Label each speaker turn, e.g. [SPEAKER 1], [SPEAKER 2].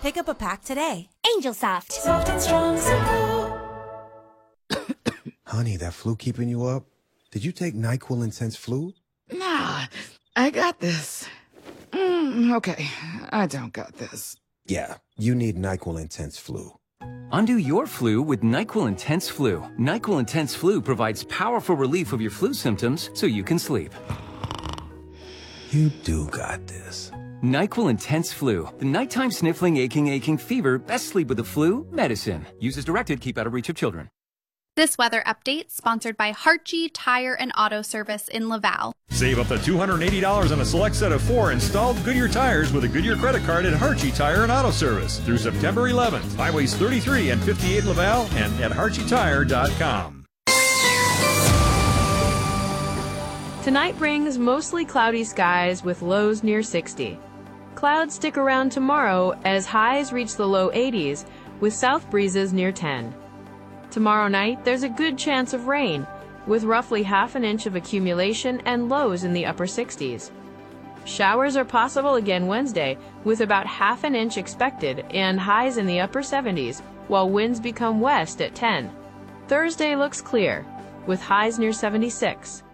[SPEAKER 1] Pick up a pack today.
[SPEAKER 2] Angel Soft.
[SPEAKER 3] Soft and strong, simple.
[SPEAKER 4] Honey, that flu keeping you up? Did you take NyQuil Intense Flu?
[SPEAKER 5] Nah, I got this. Okay, I don't got this.
[SPEAKER 4] Yeah, you need NyQuil Intense Flu.
[SPEAKER 6] Undo your flu with NyQuil Intense Flu. NyQuil Intense Flu provides powerful relief of your flu symptoms so you can sleep.
[SPEAKER 4] You do got this.
[SPEAKER 6] NyQuil Intense Flu. The nighttime sniffling, aching fever. Best sleep with the flu. Medicine. Use as directed. Keep out of reach of children.
[SPEAKER 7] This weather update sponsored by Hartje Tire and Auto Service in Laval.
[SPEAKER 8] Save up to $280 on a select set of 4 installed Goodyear tires with a Goodyear credit card at Hartje Tire and Auto Service through September 11th. Highways 33 and 58 in Laval and at HartjeTire.com.
[SPEAKER 9] Tonight brings mostly cloudy skies with lows near 60. Clouds stick around tomorrow as highs reach the low 80s with south breezes near 10. Tomorrow night, there's a good chance of rain, with roughly half an inch of accumulation and lows in the upper 60s. Showers are possible again Wednesday, with about half an inch expected and highs in the upper 70s, while winds become west at 10. Thursday looks clear, with highs near 76.